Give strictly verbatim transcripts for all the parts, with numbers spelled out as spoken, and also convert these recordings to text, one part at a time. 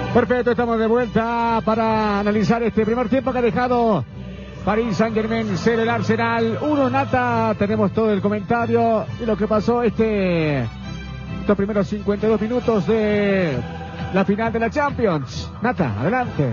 Perfecto, estamos de vuelta para analizar este primer tiempo que ha dejado Paris Saint-Germain cero el Arsenal uno. Nata, tenemos todo el comentario y lo que pasó este estos primeros cincuenta y dos minutos de la final de la Champions. Nata, adelante.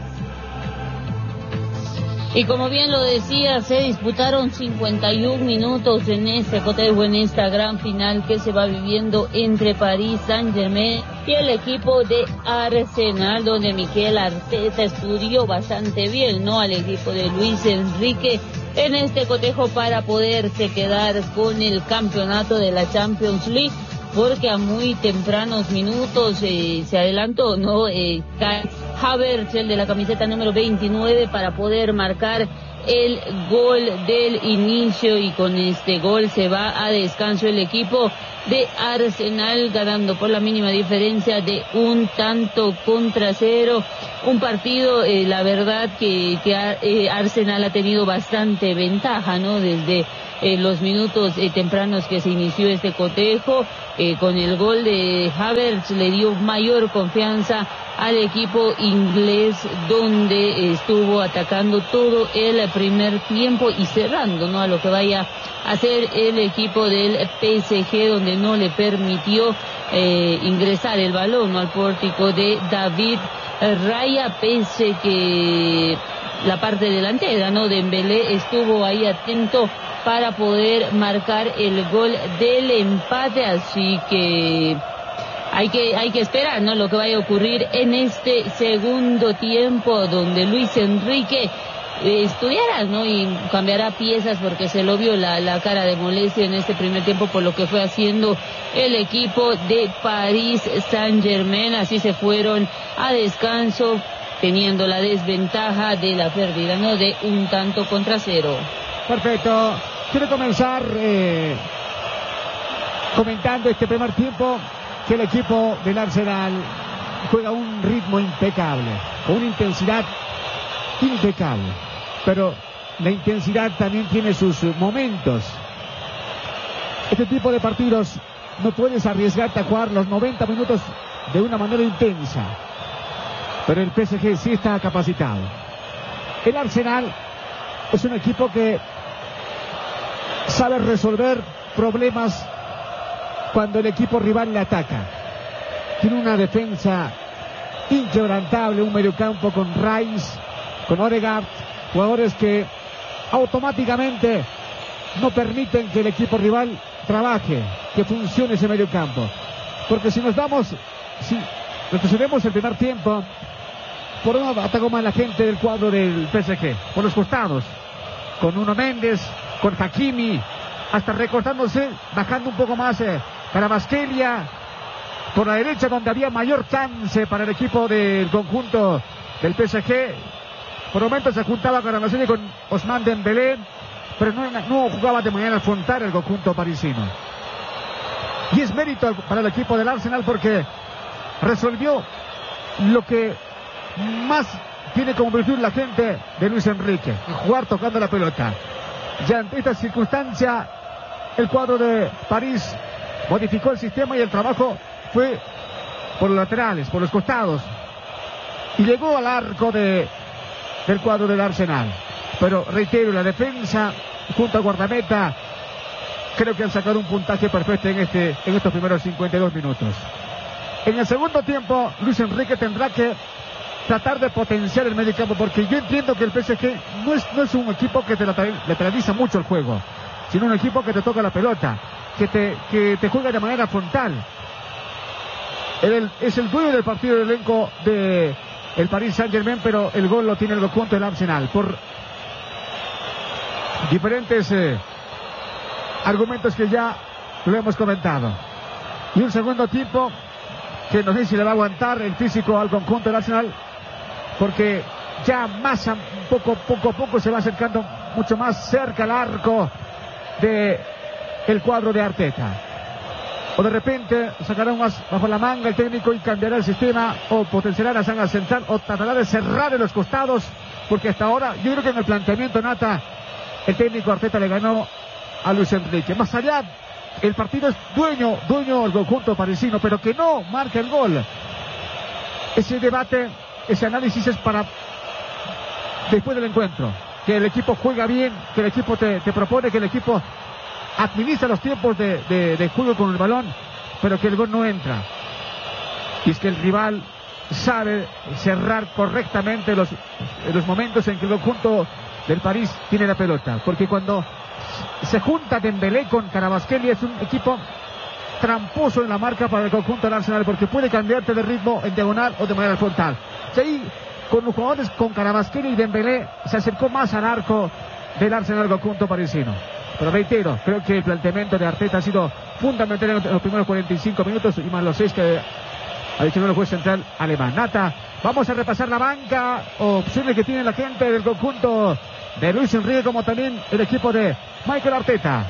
Y como bien lo decía, se disputaron cincuenta y un minutos en este cotejo, en esta gran final que se va viviendo entre Paris Saint-Germain y el equipo de Arsenal, donde Mikel Arteta estudió bastante bien, ¿no?, al equipo de Luis Enrique en este cotejo para poderse quedar con el campeonato de la Champions League, porque a muy tempranos minutos eh, se adelantó, ¿no?, eh, Havertz, el de la camiseta número veintinueve, para poder marcar el gol del inicio, y con este gol se va a descanso el equipo de Arsenal, ganando por la mínima diferencia de un tanto contra cero. Un partido, eh, la verdad que, que eh, Arsenal ha tenido bastante ventaja, ¿no?, desde eh, los minutos eh, tempranos que se inició este cotejo. Eh, con el gol de Havertz le dio mayor confianza al equipo inglés, donde estuvo atacando todo el primer tiempo y cerrando, ¿no?, a lo que vaya a hacer el equipo del P S G, donde no le permitió eh, ingresar el balón, ¿no?, al pórtico de David Raya, pese que la parte delantera, ¿no?, de Dembélé estuvo ahí atento para poder marcar el gol del empate. Así que hay que hay que esperar, ¿no?, lo que vaya a ocurrir en este segundo tiempo, donde Luis Enrique eh, estudiará, ¿no?, y cambiará piezas, porque se lo vio la, la cara de molestia en este primer tiempo por lo que fue haciendo el equipo de Paris Saint-Germain. Así se fueron a descanso, teniendo la desventaja de la pérdida, ¿no?, de un tanto contra cero. Perfecto. Quiero comenzar eh, comentando este primer tiempo, que el equipo del Arsenal juega a un ritmo impecable, con una intensidad impecable, pero la intensidad también tiene sus momentos. Este tipo de partidos no puedes arriesgarte a jugar los noventa minutos de una manera intensa, pero el P S G sí está capacitado. El Arsenal es un equipo que sabe resolver problemas cuando el equipo rival le ataca. Tiene una defensa inquebrantable, un mediocampo con Rice, con Odegaard, jugadores que automáticamente no permiten que el equipo rival trabaje, que funcione ese mediocampo. Porque si nos damos, si retrocedemos el primer tiempo, por un ataque más la gente del cuadro del P S G, por los costados, con Nuno Méndez, con Hakimi, hasta recortándose, bajando un poco más eh, para Kvaratskhelia, por la derecha, donde había mayor chance para el equipo del conjunto del P S G. Por momentos se juntaba con Kvaratskhelia, con Ousmane Dembélé, pero no, no jugaba de manera frontal el conjunto parisino. Y es mérito para el equipo del Arsenal, porque resolvió lo que más tiene como virtud la gente de Luis Enrique, jugar tocando la pelota. Ya en esta circunstancia, el cuadro de París modificó el sistema y el trabajo fue por los laterales, por los costados, y llegó al arco de, del cuadro del Arsenal. Pero reitero, la defensa junto a guardameta creo que han sacado un puntaje perfecto en, este, en estos primeros cincuenta y dos minutos. En el segundo tiempo, Luis Enrique tendrá que tratar de potenciar el medio campo, porque yo entiendo que el P S G no es, no es un equipo que te lateraliza mucho el juego, sino un equipo que te toca la pelota, que te, que te juega de manera frontal. El, es el dueño del partido del elenco de el Paris Saint-Germain, pero el gol lo tiene el conjunto del Arsenal por diferentes eh, argumentos que ya lo hemos comentado. Y un segundo tiempo que no sé si le va a aguantar el físico al conjunto del Arsenal, porque ya más a poco, poco a poco se va acercando mucho más cerca al arco de el cuadro de Arteta. O de repente sacará más bajo la manga el técnico y cambiará el sistema, o potenciará la zona central, o tratará de cerrar en los costados, porque hasta ahora yo creo que en el planteamiento, Nata, el técnico Arteta le ganó a Luis Enrique. Más allá, el partido es dueño, dueño del conjunto parisino, pero que no marca el gol. ese debate, ese análisis es para después del encuentro. Que el equipo juega bien, que el equipo te, te propone, que el equipo administra los tiempos de, de, de juego con el balón, pero que el gol no entra. Y es que el rival sabe cerrar correctamente los, los momentos en que el conjunto del París tiene la pelota, porque cuando se junta Dembélé con Kvaratskhelia es un equipo tramposo en la marca para el conjunto del Arsenal, porque puede cambiarte de ritmo en diagonal o de manera frontal. Y ahí, con los jugadores con Kvaratskhelia y Dembélé, se acercó más al arco del Arsenal al conjunto parisino. Pero reitero, creo que el planteamiento de Arteta ha sido fundamental en los primeros cuarenta y cinco minutos y más los seis que adicionó el juez central alemán. Nata, vamos a repasar la banca, opciones que tiene la gente del conjunto de Luis Enrique, como también el equipo de Mikel Arteta.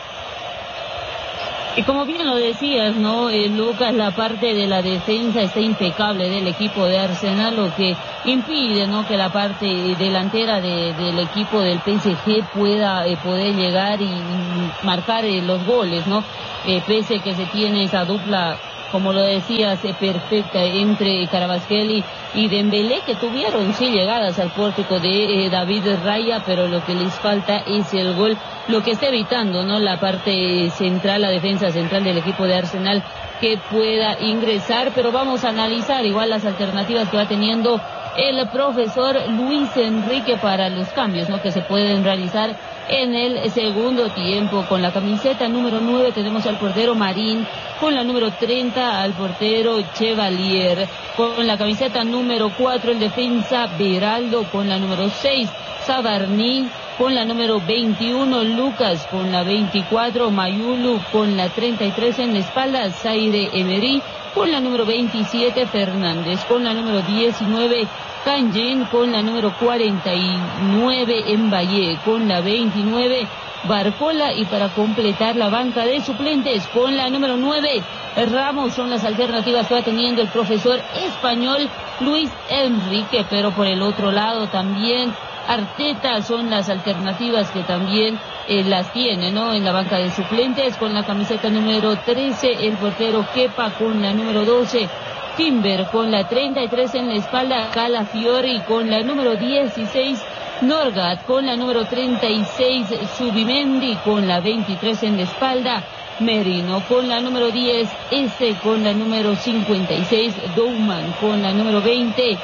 Y como bien lo decías, ¿no, eh, Lucas? La parte de la defensa está impecable del equipo de Arsenal, lo que impide, ¿no?, que la parte delantera de, del equipo del P S G pueda eh, poder llegar y marcar eh, los goles, ¿no? Eh, pese que se tiene esa dupla, como lo decías, eh, perfecta entre Kvaratskhelia y Dembélé, que tuvieron sí llegadas al pórtico de eh, David Raya, pero lo que les falta es el gol, lo que está evitando, ¿no?, la parte central, la defensa central del equipo de Arsenal, que pueda ingresar. Pero vamos a analizar igual las alternativas que va teniendo el profesor Luis Enrique para los cambios, ¿no?, que se pueden realizar en el segundo tiempo. Con la camiseta número nueve tenemos al portero Marín, con la número treinta al portero Chevalier, con la camiseta número cuatro el defensa Beraldo, con la número seis Savarní, con la número veintiuno Lucas, con la veinticuatro Mayulu, con la treinta y tres en la espalda Zaire Emery, con la número veintisiete Fernández, con la número diecinueve Kangin, con la número cuarenta y nueve Mbaye, con la veintinueve Barcola, y para completar la banca de suplentes con la número nueve Ramos. Son las alternativas que va teniendo el profesor español Luis Enrique, pero por el otro lado también Arteta son las alternativas que también eh, las tiene, ¿no?, en la banca de suplentes. Con la camiseta número trece el portero Kepa, con la número doce Timber, con la treinta y tres en la espalda Calafiori, con la número dieciséis Norgat, con la número treinta y seis Subimendi, con la veintitrés en la espalda Merino, con la número diez S, con la número cincuenta y seis Douman, con la número veinte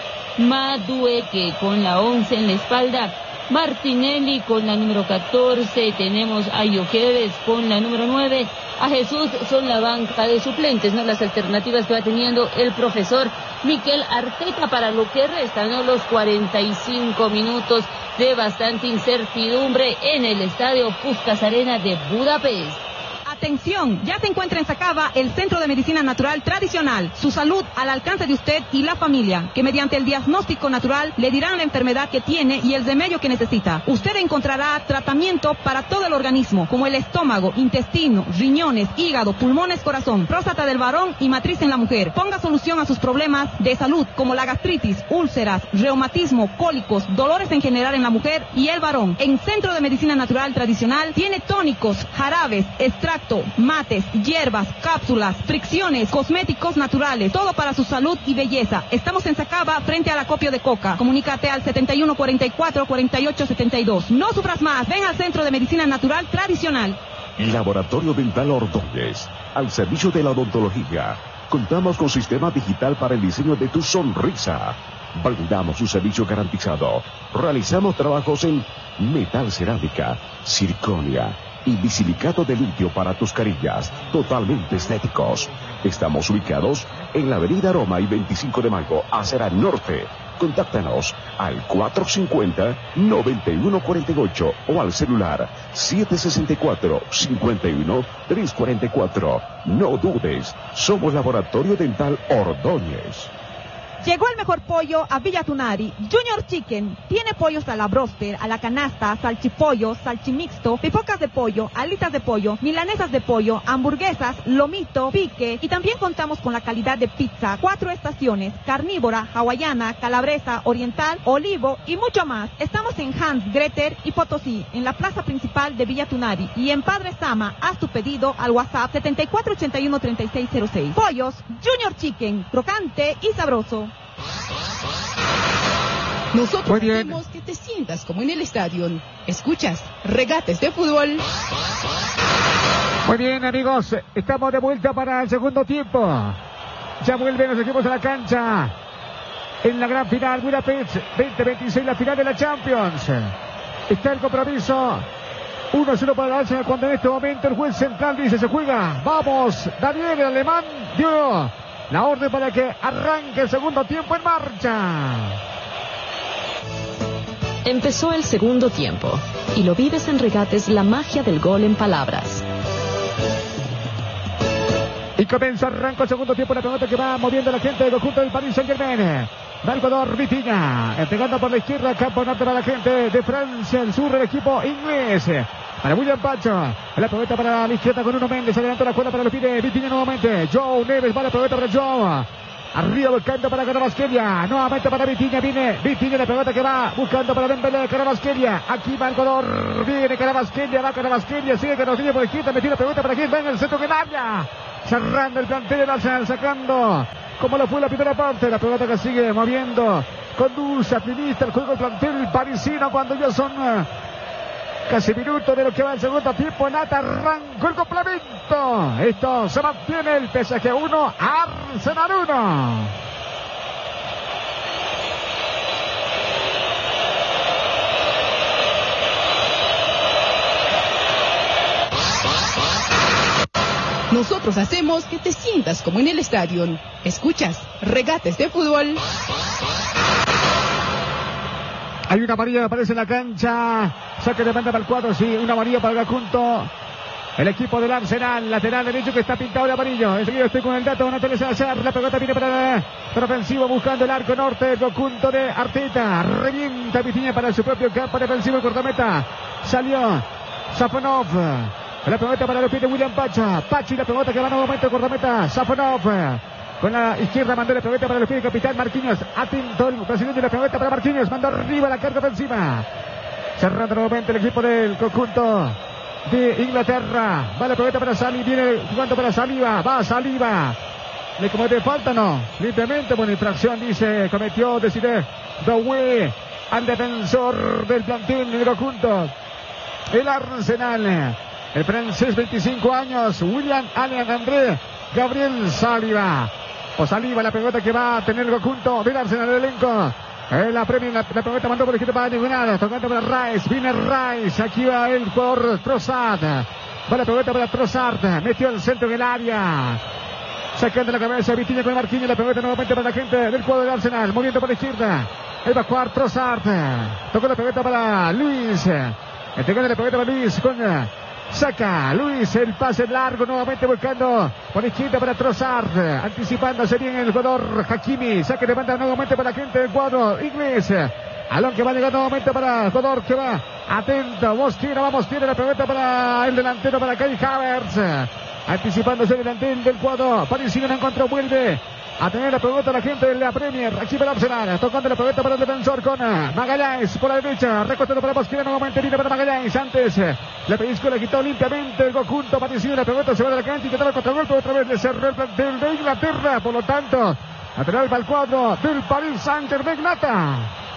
Madueke, con la once en la espalda Martinelli, con la número catorce tenemos a Gyökeres, con la número nueve a Jesús. Son la banca de suplentes, ¿no?, las alternativas que va teniendo el profesor Mikel Arteta para lo que resta, ¿no?, los cuarenta y cinco minutos de bastante incertidumbre en el estadio Puskás Arena de Budapest. Atención, ya se encuentra en Sacaba el Centro de Medicina Natural Tradicional. Su salud al alcance de usted y la familia, que mediante el diagnóstico natural le dirán la enfermedad que tiene y el remedio que necesita. Usted encontrará tratamiento para todo el organismo, como el estómago, intestino, riñones, hígado, pulmones, corazón, próstata del varón y matriz en la mujer. Ponga solución a sus problemas de salud, como la gastritis, úlceras, reumatismo, cólicos, dolores en general en la mujer y el varón. En Centro de Medicina Natural Tradicional tiene tónicos, jarabes, extractos, mates, hierbas, cápsulas, fricciones, cosméticos naturales, todo para su salud y belleza. Estamos en Sacaba, frente al acopio de Coca. Comunícate al setenta y uno cuarenta y cuatro cuarenta y ocho setenta y dos. No sufras más, ven al Centro de Medicina Natural Tradicional. Laboratorio Dental Ordóñez, al servicio de la odontología. Contamos con sistema digital para el diseño de tu sonrisa. Brindamos un servicio garantizado. Realizamos trabajos en metal cerámica, circonia y bisilicato de litio para tus carillas, totalmente estéticos. Estamos ubicados en la avenida Roma y veinticinco de Mayo, acera norte. Contáctanos al cuatro cinco cero, nueve uno cuatro ocho o al celular siete seis cuatro, cinco uno, tres cuatro cuatro. No dudes, somos Laboratorio Dental Ordóñez. Llegó el mejor pollo a Villa Tunari. Junior Chicken tiene pollos a la broster, a la canasta, salchipollo, salchimixto, pipocas de pollo, alitas de pollo, milanesas de pollo, hamburguesas, lomito, pique, y también contamos con la calidad de pizza. Cuatro estaciones: carnívora, hawaiana, calabresa, oriental, olivo y mucho más. Estamos en Hans, Greter y Potosí, en la plaza principal de Villa Tunari. Y en Padre Sama, haz tu pedido al WhatsApp setenta y cuatro ochenta y uno treinta y seis cero seis. Pollos Junior Chicken, crocante y sabroso. Nosotros queremos que te sientas como en el estadio. Escuchas Regates de Fútbol. Muy bien, amigos, estamos de vuelta para el segundo tiempo. Ya vuelven los equipos a la cancha en la gran final Budapest veinte veintiséis, la final de la Champions. Está el compromiso uno a cero para el Arsenal, cuando en este momento el juez central dice: se juega. Vamos, Daniel, el alemán dio la orden para que arranque el segundo tiempo. En marcha. Empezó el segundo tiempo y lo vives en Regates, la magia del gol en palabras. Y comienza, arranca el segundo tiempo, la pelota que va moviendo la gente del conjunto del Paris Saint-Germain. Va el jugador Vitinha, entregando por la izquierda, campo norte para la gente de Francia, el sur del equipo inglés. Para William Pacho, la pelota para la izquierda con Nuno Méndez, adelanta la cuerda para los pies de Vitinha nuevamente. Joe Neves, va la pelota para Joe. Arriba buscando para Carabasquelia, nuevamente para Vitinha, viene Vitinha, la pelota que va buscando para Dembélé, Carabasquelia, aquí va el jugador, viene Carabasquelia, va Carabasquelia, sigue Carabasquelia por la izquierda, metió la pelota para quien va en el centro que área, cerrando el plantel del Arsenal, sacando como lo fue la primera parte, la pelota que sigue moviendo, conduce, administra el juego el plantel parisino cuando ya son uh, casi minutos de lo que va el segundo tiempo. Nata arrancó el complemento. Esto se mantiene, el P S G uno, Arsenal uno. Nosotros hacemos que te sientas como en el estadio. Escuchas Regates de Fútbol. Hay una amarilla que aparece en la cancha. Saque de banda para el cuadro, sí, una amarilla para el conjunto. El equipo del Arsenal, lateral derecho que está pintado de amarillo. Enseguida estoy con el dato, van a tener que hacer. La pelota viene para, para ofensivo, buscando el arco norte, el conjunto de Arteta. Revienta Vitinha para su propio campo defensivo, el cortameta. Salió Safonov. La pelota para los pies de William Pacha. Pachi, la pelota que va nuevamente el cortameta. Safonov. Con la izquierda mandó la pelota para los pies del capitán Marquinhos. Atento el presidente de la pelota para Marquinhos. Mandó arriba la carga ofensiva. Cerrando nuevamente el equipo del conjunto de Inglaterra. Va la pelota para Sali. Viene jugando para Saliba. Va Saliba. ¿Le comete falta? No. Limpiamente, buena infracción, dice. Cometió, decide Doué al defensor del plantel del conjunto. El Arsenal. El francés, veinticinco años. William Alain André Gabriel Saliba. O Saliba, la pelota que va a tener el conjunto del Arsenal, el elenco. Eh, la premia, la, la pelota mandó por el equipo para ninguna, tocando para Rice, viene Rice, aquí va el jugador Trossard, va la pelota para Trossard, metió el centro en el área, sacando la cabeza Vitinha con Marquinhos, la pelota nuevamente para la gente del cuadro del Arsenal, moviendo por la izquierda, ahí va a jugar Trossard, tocó la pelota para Luis, entregando la pelota para Luis con... Saca Luis el pase largo, nuevamente buscando por la izquierda para Trossard, anticipándose bien el jugador Hakimi, saque de banda nuevamente para la gente del cuadro inglés, Alon que va a llegar nuevamente para el jugador que va atento, Mosquera, va Mosquera, la pelota para el delantero, para Kai Havertz, anticipándose el delantero del cuadro parisino, no encontró, vuelve a tener la pelota la gente de la Premier, aquí para Arsenal, tocando la pelota para el defensor con Magallanes por la derecha, recortando para Mosquera, nuevamente viene para Magallanes, antes la pellizco, le quitó limpiamente el conjunto parisino, la pelota se va de la cancha, intentando el contragolpe, otra vez le cerró el plantel de Inglaterra, por lo tanto, lateral para el cuadro del Paris Saint-Germain. Nata.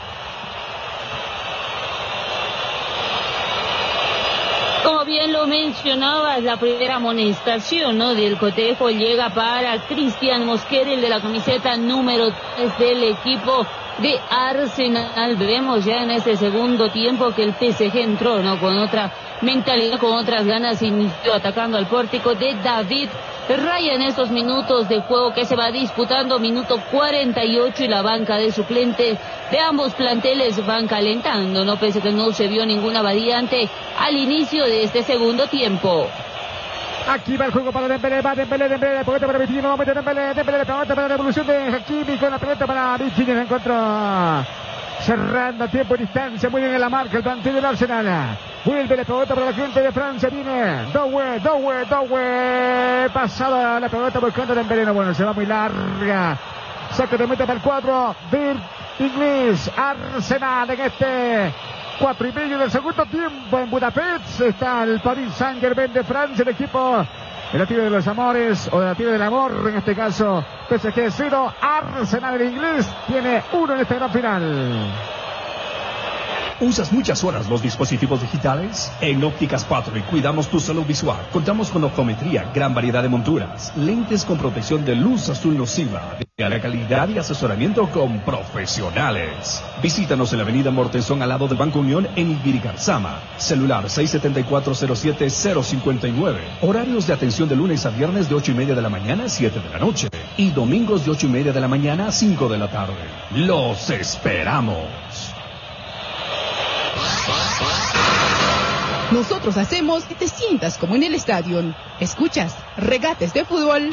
Como bien lo mencionabas, la primera amonestación, ¿no?, del cotejo llega para Cristian Mosquera, el de la camiseta número tres del equipo de Arsenal. Vemos ya en este segundo tiempo que el P S G entró, ¿no?, con otra mentalidad, con otras ganas, inició atacando al pórtico de David Raya en estos minutos de juego que se va disputando, minuto cuarenta y ocho, y la banca de suplentes de ambos planteles van calentando, no, pese a que no se vio ninguna variante al inicio de este segundo tiempo. Aquí va el juego para Dembélé, va Dembélé, Dembélé, la pelota para Vitinha, nuevamente Dembélé, Dembélé, la pelota para la revolución de Hakimi, con la pelota para Vitinha, se encontró cerrando tiempo y distancia, muy bien en la marca el plantel del Arsenal. Vuelve la pelota para la gente de Francia, viene Doué, Doué, Doué, pasada la pelota buscando Dembélé, bueno, se va muy larga, saca de meta para el cuadro del inglés. Arsenal en este cuatro y medio del segundo tiempo en Budapest. Está el Paris Saint-Germain de Francia, el equipo de la tira de los amores, o de la tira del amor, en este caso P S G cero, Arsenal el inglés tiene uno en esta gran final. ¿Usas muchas horas los dispositivos digitales? En Ópticas Patrick cuidamos tu salud visual. Contamos con optometría, gran variedad de monturas, lentes con protección de luz azul nociva, de alta calidad y asesoramiento con profesionales. Visítanos en la avenida Mortenzón al lado del Banco Unión en Ibiricarzama. Celular seis siete cuatro cero siete cero cinco nueve. Horarios de atención de lunes a viernes de ocho y media de la mañana a siete de la noche. Y domingos de ocho y media de la mañana a cinco de la tarde. ¡Los esperamos! Nosotros hacemos que te sientas como en el estadio. Escuchas Regates de Fútbol.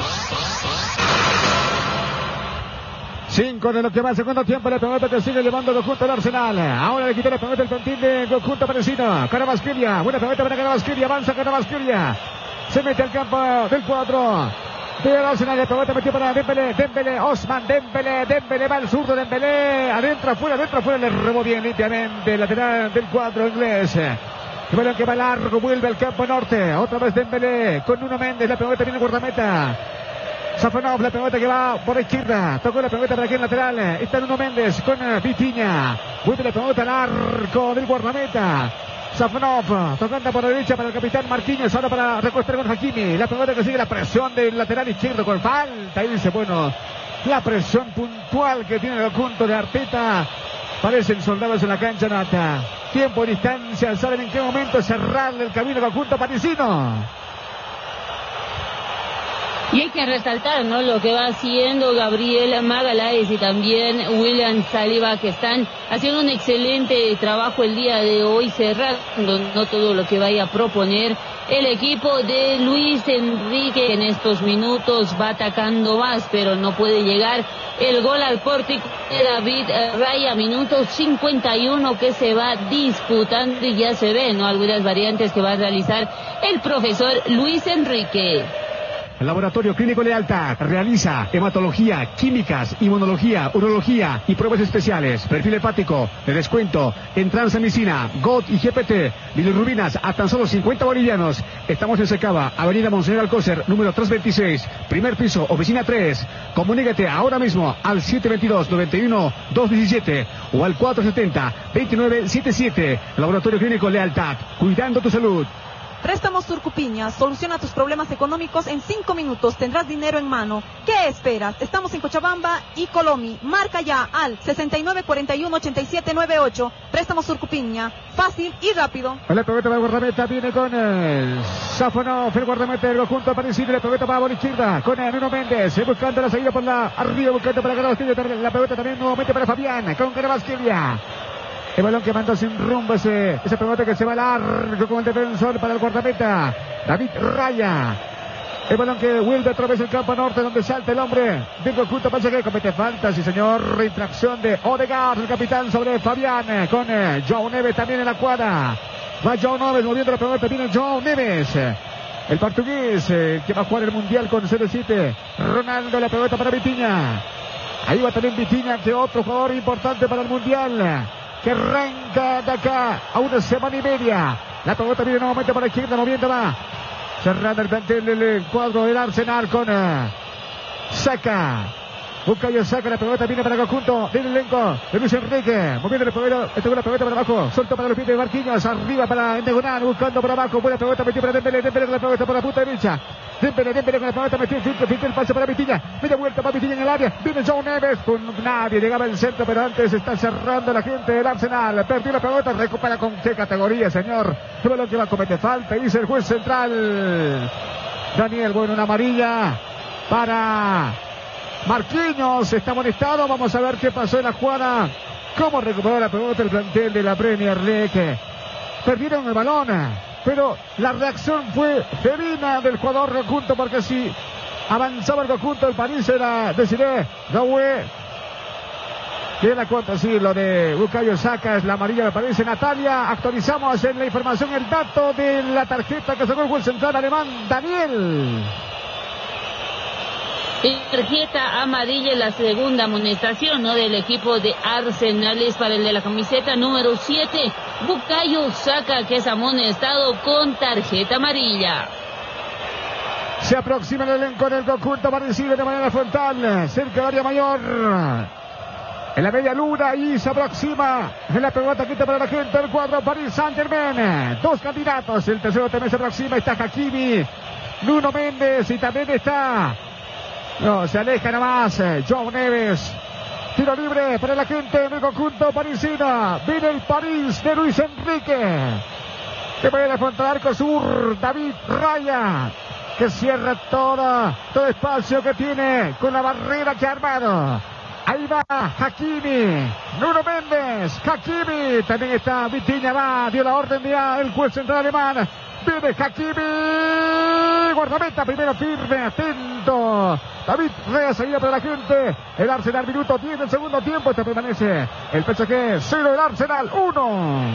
Cinco de lo que va el segundo tiempo. La pelota que sigue llevando el conjunto del Arsenal. Ahora le quitó la pelota el plantín de conjunto parisino. Carabasquilla. Buena pelota para Carabasquilla. Avanza Carabasquilla. Se mete al campo del cuadro del Arsenal. La pelota metió para Dembélé. Dembélé. Osman Dembélé. Dembélé va al zurdo. Dembélé. Adentro, afuera, adentro, afuera. Le robó bien limpiamente el lateral del cuadro inglés. El balón que va largo, vuelve al campo norte. Otra vez Dembélé con Nuno Méndez. La pelota viene guardameta. Safonov, la pelota que va por izquierda. Tocó la pelota para aquí en lateral. Está Nuno Méndez con Vitinha. Vuelve la pelota al arco del guardameta. Safonov tocando por la derecha para el capitán Marquinhos. Ahora para recostar con Hakimi. La pelota que sigue la presión del lateral izquierdo con falta. Y dice, bueno, la presión puntual que tiene el conjunto de Arteta. Parecen soldados en la cancha, Nata. Tiempo, distancia, saben en qué momento cerrarle el camino al conjunto parisino. Y hay que resaltar, ¿no?, lo que va haciendo Gabriel Magalhaes y también William Saliba, que están haciendo un excelente trabajo el día de hoy, cerrando no todo lo que vaya a proponer el equipo de Luis Enrique, que en estos minutos va atacando más, pero no puede llegar el gol al pórtico de David Raya, minuto cincuenta y uno, que se va disputando y ya se ve, ¿no?, algunas variantes que va a realizar el profesor Luis Enrique. El Laboratorio Clínico Lealtad realiza hematología, químicas, inmunología, urología y pruebas especiales. Perfil hepático de descuento en Transamicina, G O T y G P T. Bilirrubinas a tan solo cincuenta bolivianos. Estamos en Secaba, Avenida Monseñor Alcócer, número trescientos veintiséis, primer piso, oficina tres. Comunícate ahora mismo al siete veintidós, noventa y uno, doscientos diecisiete o al cuatrocientos setenta, veintinueve setenta y siete. Laboratorio Clínico Lealtad, cuidando tu salud. Préstamos Surcupiña, soluciona tus problemas económicos en cinco minutos, tendrás dinero en mano. ¿Qué esperas? Estamos en Cochabamba y Colomi. Marca ya al sesenta y nueve cuarenta y uno ochenta y siete noventa y ocho. Préstamos Surcupiña, fácil y rápido. La pelota va a guardameta, viene con el Safonov, el guardameta del conjunto parisino. La pelota va a la izquierda con el Nuno Méndez, buscando la salida por la arriba, buscando para Carabasquilla. La pelota también nuevamente para Fabián, con Carabasquilla. El balón que mandó sin rumbo, ese, esa pelota que se va largo con el defensor para el guardameta David Raya. El balón que vuelve a través del campo norte, donde salta el hombre del conjunto parisino, comete falta, sí señor. Infracción de Odegaard, el capitán, sobre Fabián, con eh, João Neves también en la cuadra. Va João Neves moviendo la pelota, viene João Neves, el portugués, eh, que va a jugar el mundial con cero siete. Ronaldo, la pelota para Vitinha. Ahí va también Vitinha, que otro jugador importante para el mundial, que arranca de acá a una semana y media. La pelota viene nuevamente para la izquierda, moviendo va. Cerrando el plantel del cuadro del Arsenal con uh, Saka. Bukayo Saka, la pelota viene para el conjunto del elenco de Luis Enrique. Moviendo el pelota, la pelota para abajo. Suelto para los pies de Marquinhos. Arriba para Endegonal, buscando para abajo. Buena pelota, metió para Dembélé. Dembélé con la pelota para la punta derecha. Dembélé, Dembélé con la pelota, metió el filtro, filtro el pase para Vitinha. Media vuelta para Vitinha en el área. Viene João Neves. Con nadie llegaba el centro, pero antes está cerrando la gente del Arsenal. Perdió la pelota, recupera con qué categoría, señor. El balón que va a cometer falta, dice el juez central Daniel. Bueno, una amarilla para Marquinhos. Está molestado. Vamos a ver qué pasó en la jugada. Cómo recuperó la pelota el plantel de la Premier League. Perdieron el balón, pero la reacción fue ferina del jugador conjunto, porque si avanzaba el conjunto del París era Desiré Doué. Tiene la cuenta, sí, lo de Bukayo Saka es la amarilla, me parece. Natalia, actualizamos en la información el dato de la tarjeta que sacó el juez central alemán, Daniel. Tarjeta amarilla, la segunda amonestación, ¿no?, del equipo de Arsenal es para el de la camiseta número siete, Bukayo Saka, que es amonestado con tarjeta amarilla. Se aproxima el elenco del conjunto parecido de manera frontal, cerca del área mayor. en la media luna y se aproxima en la pelota quita para la gente del cuadro Paris Saint-Germain. Dos candidatos, el tercero también se aproxima, está Hakimi, Nuno Méndez y también está, no, se aleja nada más, Joao Neves. Tiro libre para la gente del conjunto parisino. Viene el París de Luis Enrique. Que puede afrontar arco sur, David Raya, que cierra todo, todo espacio que tiene con la barrera que ha armado. Ahí va Hakimi, Nuno Méndez, Hakimi, también está Vitinha, va, dio la orden ya el juez central alemán. Viene Hakimi, guardameta, primero firme, atento. David Raya, seguida para la gente. El Arsenal, minuto diez del segundo tiempo. Este permanece el P S G, cero, el Arsenal, uno.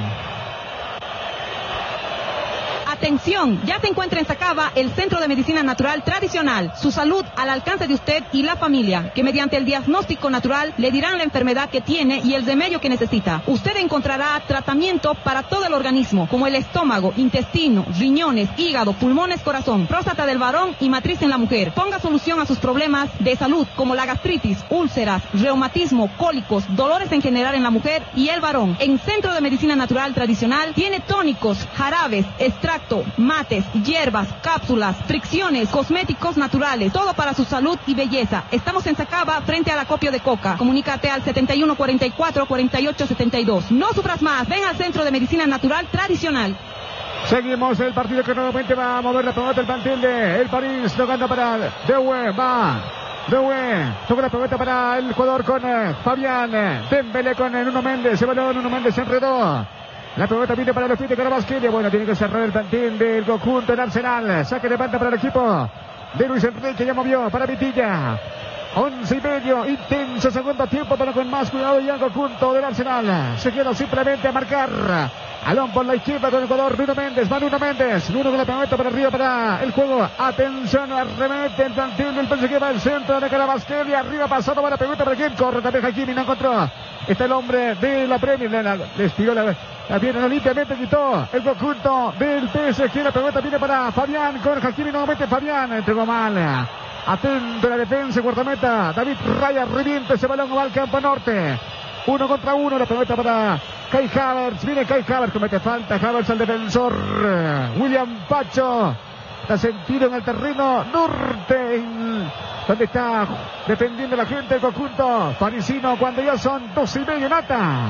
Atención, ya se encuentra en Sacaba el Centro de Medicina Natural Tradicional. Su salud al alcance de usted y la familia, que mediante el diagnóstico natural le dirán la enfermedad que tiene y el remedio que necesita. Usted encontrará tratamiento para todo el organismo, como el estómago, intestino, riñones, hígado, pulmones, corazón, próstata del varón y matriz en la mujer. Ponga solución a sus problemas de salud, como la gastritis, úlceras, reumatismo, cólicos, dolores en general en la mujer y el varón. En Centro de Medicina Natural Tradicional tiene tónicos, jarabes, extractos, mates, hierbas, cápsulas, fricciones, cosméticos naturales, todo para su salud y belleza. Estamos en Sacaba, frente al acopio de Coca. Comunícate al setenta y uno cuarenta y cuatro, cuarenta y ocho setenta y dos. No sufras más, ven al Centro de Medicina Natural Tradicional. Seguimos el partido que nuevamente va a mover la pelota el plantel de el París, tocando para Dewe, va Dewe, toca la pelota para el jugador con eh, Fabián, eh, Dembélé con eh, Nuno Méndez, se balón, Nuno Méndez se enredó. La pelota viene para los pies de Carabasquelia. Bueno, tiene que cerrar el plantel del conjunto del Arsenal. Saque de banda para el equipo de Luis Enrique. Ya movió para Vitilla. Once y medio. Intenso segundo tiempo, pero con más cuidado ya el conjunto del Arsenal. Se queda simplemente a marcar. Alón por la izquierda con el jugador Nuno Méndez. Va Nuno Méndez. Nuno con la pelota para arriba para el juego. Atención, arremete el plantel del P S G. Va al centro de Carabasquelia. Arriba pasado para la pelota para quien corre también Hakimi. No encontró. Está el hombre de la Premier. Le estiró la... La pierna limpiamente quitó el conjunto del P S G. La pelota viene para Fabián con Hakimi. Nuevamente Fabián entregó mal. Atento la defensa, guardameta. David Raya revienta ese balón, va al campo norte. Uno contra uno. La pelota para Kai Havertz. Viene Kai Havertz, comete falta. Havertz al defensor. William Pacho. Está sentido en el terreno norte. En... donde está defendiendo la gente del conjunto parisino cuando ya son dos y medio, Nata.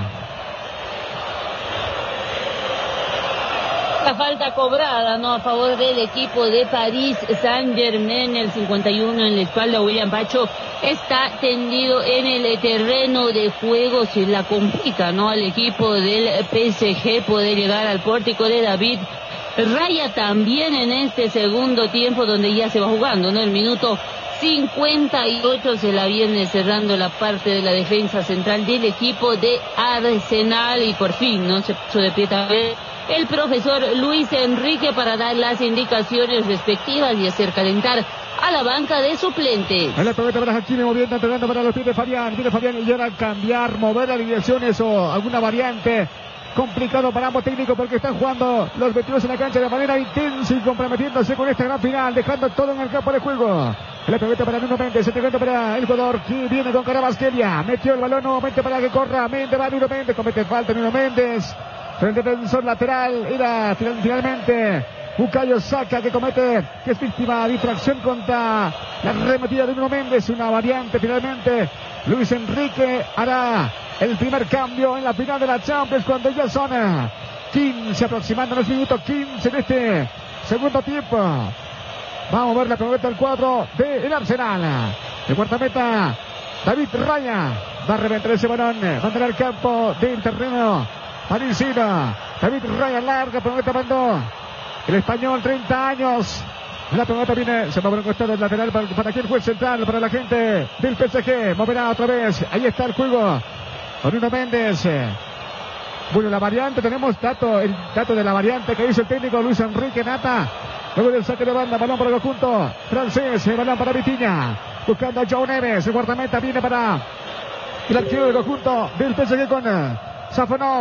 La falta cobrada, ¿no?, a favor del equipo de París Saint-Germain. El cincuenta y uno en la espalda, William Pacho está tendido en el terreno de juego. Se la complica, ¿no?, al equipo del P S G poder llegar al pórtico de David Raya también en este segundo tiempo, donde ya se va jugando, ¿no? El minuto cincuenta y ocho se la viene cerrando la parte de la defensa central del equipo de Arsenal, y por fin, ¿no?, se puso de pie también el profesor Luis Enrique para dar las indicaciones respectivas y hacer calentar a la banca de suplentes. En la pelota para Hakimi, moviendo, entregando para los pies de Fabián. Viene Fabián y ahora cambiar, mover las alineaciones o alguna variante. Complicado para ambos técnicos porque están jugando los veintidós en la cancha de manera intensa y comprometiéndose con esta gran final, dejando todo en el campo de juego. La pelota para Nuno Méndez, entregando para el jugador que viene con Carabasquelia. Metió el balón nuevamente para que corra Méndez, va Nuno Méndez, comete falta Nuno Méndez. Frente al defensor lateral, era finalmente Bukayo Saka que comete, que es víctima de infracción contra la arremetida de Nuno Méndez. Una variante finalmente. Luis Enrique hará el primer cambio en la final de la Champions cuando ya son quince, aproximando los minutos quince en este segundo tiempo. Vamos a ver la pelota al cuadro del Arsenal. El guardameta David Raya va a reventar ese balón, va a entrar al campo del terreno parisino. David Raya larga, pelota mandó el español, treinta años. La pelota viene, se mueve el costado del lateral para, para quien juez central, para la gente del P S G. Moverá otra vez, ahí está el juego con Nuno Méndez. Bueno, la variante, tenemos dato, el dato de la variante que hizo el técnico Luis Enrique, Nata. Luego del saque de banda, balón para el conjunto francés, balón para Vitinha, buscando a Joao Neves. El guardameta viene para el arquero del conjunto del P S G con Safonov.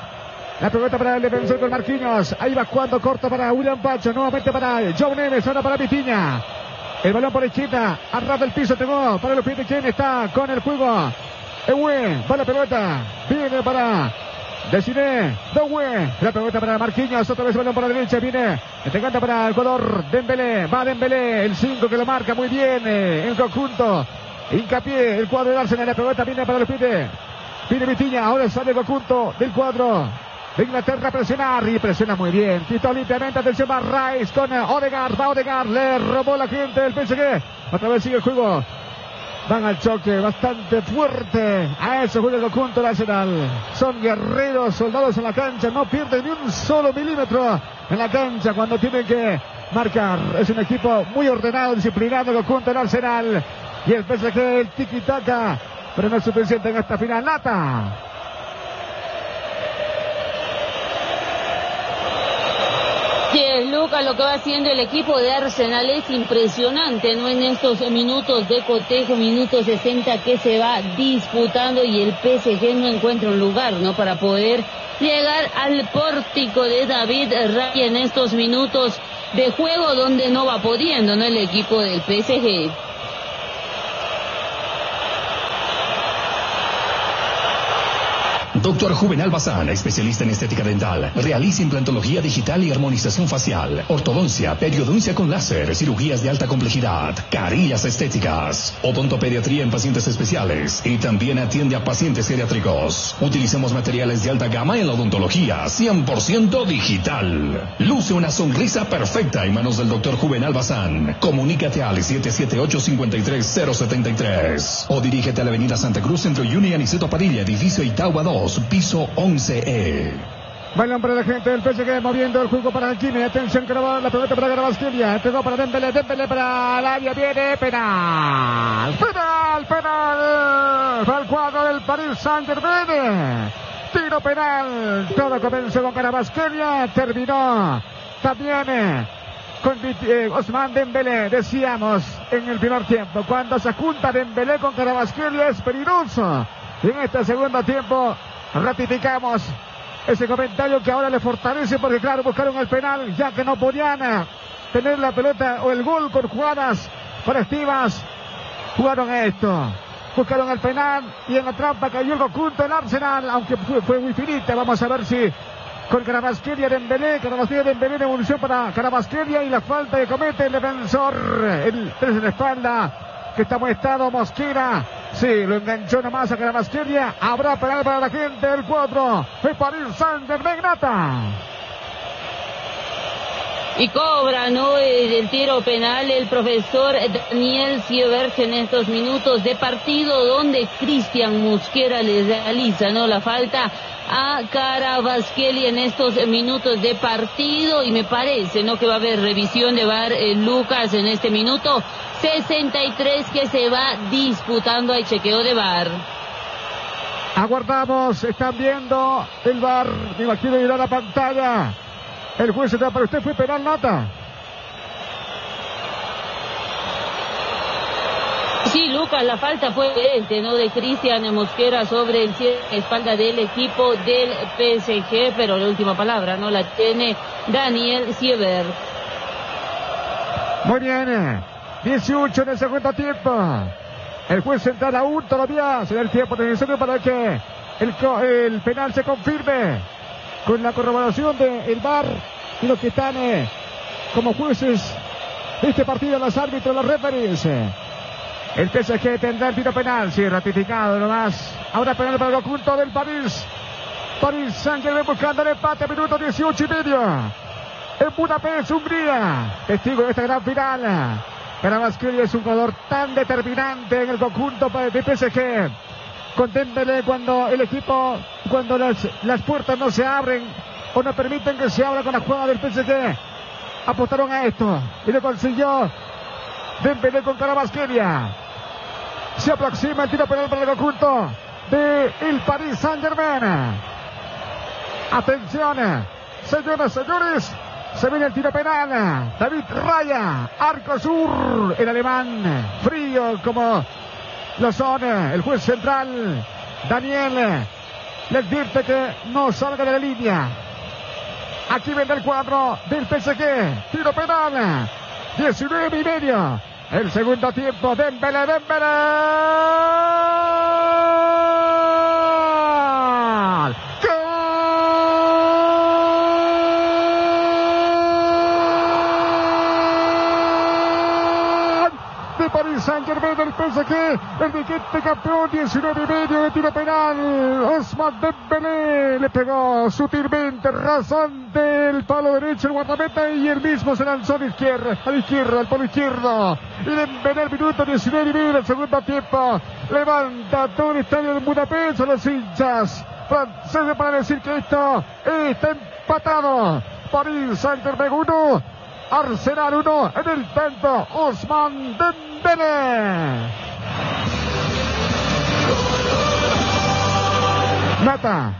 La pelota para el defensor con Marquinhos. Ahí va jugando corto para William Pacho. Nuevamente para Joao Neves. Ahora para Vitinha. El balón por la izquierda. A ras del piso. Tengo para los pies de quien está con el juego. Ewe, va la pelota. Viene para Desiree Doué. La pelota para Marquinhos. Otra vez balón por la derecha. Viene. Este canta para el jugador Dembélé. Va Dembélé. El cinco que lo marca muy bien. Eh, el conjunto. Hincapié. El cuadro de Arsenal. La pelota viene para los pies. Viene Vitinha. Ahora sale el conjunto del cuadro de Inglaterra a presionar. Y presiona muy bien. Quitó limpiamente. Atención va Rice con Odegaard. Va Odegaard. Le robó la gente del P S G. Otra vez sigue el juego. Van al choque bastante fuerte. A eso juega el conjunto del Arsenal. Son guerreros, soldados en la cancha. No pierden ni un solo milímetro en la cancha cuando tienen que marcar. Es un equipo muy ordenado, disciplinado, el conjunto del Arsenal. Y el P S G, el tiki-taka. Pero no es suficiente en esta final. Nata. Sí, Lucas, lo que va haciendo el equipo de Arsenal es impresionante, ¿no? En estos minutos de cotejo, minutos sesenta que se va disputando y el P S G no encuentra un lugar, ¿no? Para poder llegar al pórtico de David Raya en estos minutos de juego donde no va pudiendo, ¿no? El equipo del P S G. Doctor Juvenal Bazán, especialista en estética dental. Realiza implantología digital y armonización facial, ortodoncia, periodoncia con láser, cirugías de alta complejidad, carillas estéticas, odontopediatría en pacientes especiales y también atiende a pacientes geriátricos. Utilicemos materiales de alta gama en la odontología, cien por ciento digital. Luce una sonrisa perfecta en manos del doctor Juvenal Bazán. Comunícate al siete siete ocho, cinco tres cero siete tres o dirígete a la avenida Santa Cruz entre Uyuni y Aniceto Padilla, edificio Itagua dos. Piso once E. Balón para la gente del P S G, moviendo el juego para Hakimi. Atención, la pelota para Kvaratskhelia. Entregó para Dembélé, Dembélé para el área. Viene penal. Penal, penal. Para el cuadro del Paris Saint-Germain. Tiro penal. Todo comenzó con Kvaratskhelia. Terminó también con eh, Ousmane Dembélé. Decíamos en el primer tiempo, cuando se junta Dembélé con Kvaratskhelia es peligroso. Y en este segundo tiempo ratificamos ese comentario que ahora le fortalece porque claro, buscaron el penal ya que no podían tener la pelota o el gol con jugadas colectivas. Jugaron esto, buscaron el penal y en la trampa cayó el conjunto del Arsenal, aunque fue, fue muy finita. Vamos a ver si con Kvaratskhelia Dembélé, Kvaratskhelia Dembélé, devolución para Kvaratskhelia y la falta que comete el defensor, el tres en la espalda, que está molestado Mosquera. Sí, lo enganchó nomás a Kvaratskhelia. Habrá penal para la gente del cuatro. El Paris Saint-Germain, Nata. Y cobra, ¿no? El, el tiro penal el profesor Daniel Sievert en estos minutos de partido donde Cristian Mosquera le realiza, ¿no? La falta a Kvaratskhelia en estos minutos de partido y me parece, ¿no? Que va a haber revisión de V A R, eh, Lucas, en este minuto sesenta y tres que se va disputando. Hay chequeo de V A R. Aguardamos, están viendo el V A R, me imagino irá a la pantalla. El juez está para usted, fue penal, Nata. Sí, Lucas, la falta fue evidente, ¿no? De Cristian Mosquera sobre el espalda del equipo del P S G, pero la última palabra no la tiene Daniel Sievert. Muy bien, dieciocho en el segundo tiempo. El juez central aún todavía se da el tiempo necesario para que el, el penal se confirme con la corroboración del V A R y los que están eh, como jueces de este partido, los árbitros, los referees. El P S G tendrá el tiro penal, sí, ratificado nomás. Ahora penal para el conjunto del París. París Saint-Germain buscando el empate, minuto dieciocho y medio. En Budapest, Hungría. Testigo de esta gran final. Kvaratskhelia es un jugador tan determinante en el conjunto de P S G. Con Dembélé, cuando el equipo, cuando las, las puertas no se abren o no permiten que se abra con la jugada del P S G, apostaron a esto y lo consiguió Dembélé con Kvaratskhelia. Se aproxima el tiro penal para el conjunto de el Paris Saint-Germain. Atención, señoras y señores, se viene el tiro penal. David Raya, arco sur, el alemán, frío como lo son. El juez central, Daniel, le advierte que no salga de la línea. Aquí vendrá el cuadro del P S G. Tiro penal, diecinueve y medio. El segundo tiempo, Dembélé, Dembélé. Saint-Germain del P S G. El vigente campeón, diecinueve y medio de tiro penal. Ousmane Dembélé le pegó sutilmente, rasante el palo derecho, el guardameta, y él mismo se lanzó a la izquierda, a la izquierda, al palo izquierdo. Y Dembélé al minuto diecinueve y medio del segundo tiempo levanta todo el estadio de Budapest a los hinchas franceses para decir que esto está empatado. París Saint-Germain uno, Arsenal uno, en el tanto Ousmane Dembélé. Nata.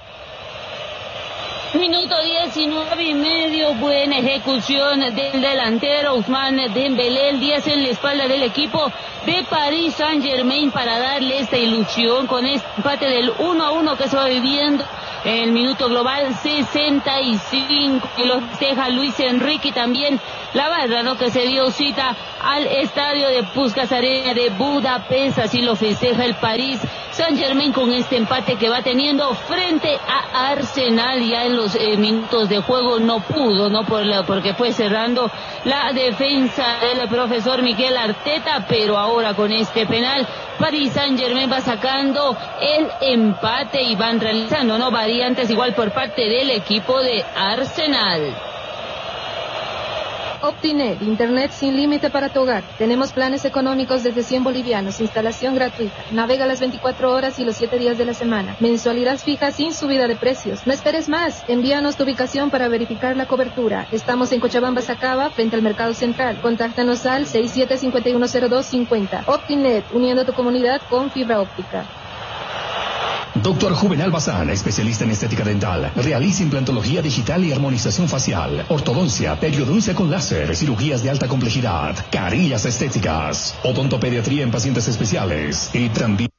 Minuto diecinueve y medio, buena ejecución del delantero Ousmane Dembélé, el diez en la espalda del equipo de Paris Saint-Germain para darle esta ilusión con este empate del uno a uno que se va viviendo en el minuto global sesenta y cinco, que lo festeja Luis Enrique, también la barra, ¿no?, que se dio cita al estadio de Puskás Arena de Budapest, así lo festeja el Paris Saint-Germain con este empate que va teniendo frente a Arsenal. Ya en los eh, minutos de juego no pudo, no por la, porque fue cerrando la defensa del profesor Mikel Arteta, pero ahora con este penal Paris Saint-Germain va sacando el empate y van realizando, ¿no?, variantes igual por parte del equipo de Arsenal. Optinet, internet sin límite para tu hogar. Tenemos planes económicos desde cien bolivianos, instalación gratuita. Navega las veinticuatro horas y los siete días de la semana. Mensualidad fija sin subida de precios. No esperes más. Envíanos tu ubicación para verificar la cobertura. Estamos en Cochabamba, Sacaba, frente al Mercado Central. Contáctanos al seis siete cinco uno cero dos cinco cero. Optinet, uniendo tu comunidad con fibra óptica. Doctor Juvenal Bazán, especialista en estética dental. Realiza implantología digital y armonización facial, ortodoncia, periodoncia con láser, cirugías de alta complejidad, carillas estéticas, odontopediatría en pacientes especiales y también